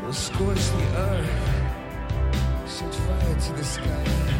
will scorch the earth, shoot fire to the sky.